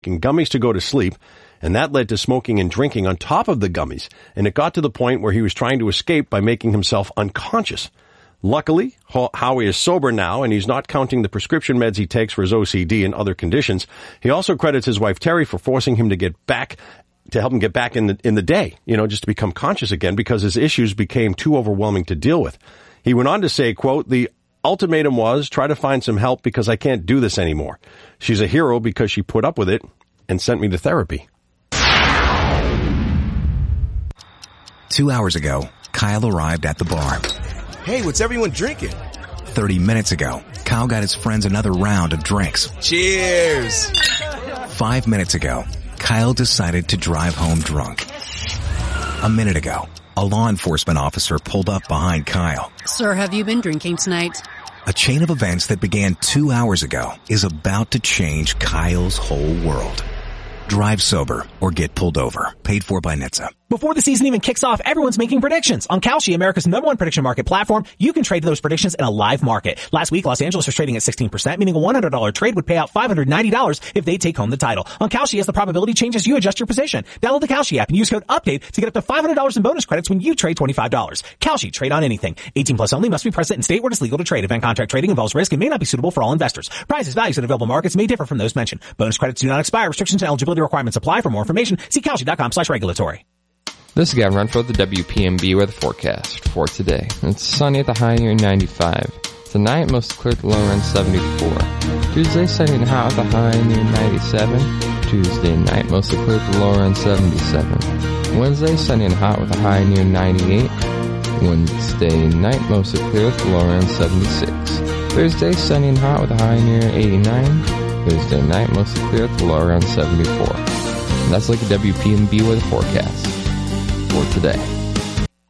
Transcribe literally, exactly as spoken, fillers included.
gummies to go to sleep, and that led to smoking and drinking on top of the gummies, and it got to the point where he was trying to escape by making himself unconscious. Luckily, Howie is sober now, and he's not counting the prescription meds he takes for his O C D and other conditions. He also credits his wife Terry for forcing him to get back, to help him get back in the in the day, you know, just to become conscious again, because his issues became too overwhelming to deal with. He went on to say, quote, "The ultimatum was, try to find some help because I can't do this anymore. She's a hero because she put up with it and sent me to therapy." Two hours ago, Kyle arrived at the bar. Hey, what's everyone drinking? Thirty minutes ago, Kyle got his friends another round of drinks. Cheers! Five minutes ago, Kyle decided to drive home drunk. A minute ago, a law enforcement officer pulled up behind Kyle. Sir, have you been drinking tonight? A chain of events that began two hours ago is about to change Kyle's whole world. Drive sober or get pulled over. Paid for by N H T S A. Before the season even kicks off, everyone's making predictions. On Kalshi, America's number one prediction market platform, you can trade those predictions in a live market. Last week, Los Angeles was trading at sixteen percent, meaning a one hundred dollars trade would pay out five hundred ninety dollars if they take home the title. On Kalshi, as the probability changes, you adjust your position. Download the Kalshi app and use code UPDATE to get up to five hundred dollars in bonus credits when you trade twenty-five dollars. Kalshi, trade on anything. eighteen plus only, must be present in state where it is legal to trade. Event contract trading involves risk and may not be suitable for all investors. Prices, values, and available markets may differ from those mentioned. Bonus credits do not expire. Restrictions and eligibility requirements apply. For more information, see Kalshi.com slash regulatory. This is Gavin Renfro with the W P M B weather forecast for today. It's sunny at the high near ninety-five. Tonight, most clear at the low around seventy-four. Tuesday, sunny and hot with a high near ninety-seven. Tuesday night, mostly clear at the low around seventy-seven. Wednesday, sunny and hot with a high near ninety-eight. Wednesday night, mostly clear with the low around seventy-six. Thursday, sunny and hot with a high near eighty-nine. Thursday night, mostly clear with the low around seventy-four. And that's like a W P M B weather forecast for today.